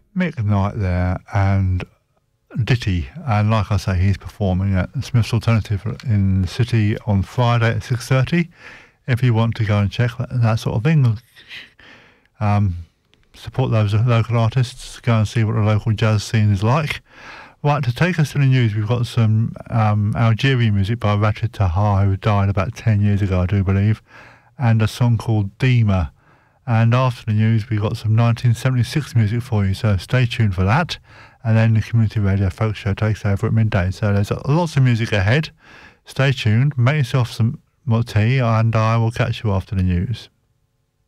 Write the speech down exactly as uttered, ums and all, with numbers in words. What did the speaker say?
Mick Knight there and Ditty, and like I say, he's performing at Smith's Alternative in the City on Friday at six thirty. If you want to go and check that, that sort of thing, um, support those local artists, go and see what the local jazz scene is like. Right, to take us to the news, we've got some um, Algerian music by Rachid Taha, who died about ten years ago, I do believe, and a song called Dima. And after the news, we've got some nineteen seventy-six music for you, so stay tuned for that. And then the Community Radio Folk Show takes over at midday. So there's lots of music ahead. Stay tuned, make yourself some more tea, and I will catch you after the news.